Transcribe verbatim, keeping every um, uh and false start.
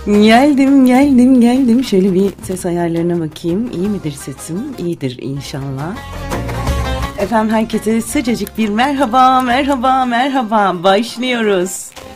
Geldim, geldim, geldim. Şöyle bir ses ayarlarına bakayım. İyi midir sesim? İyidir inşallah. Efendim herkese sıcacık bir merhaba, merhaba, merhaba. Başlıyoruz.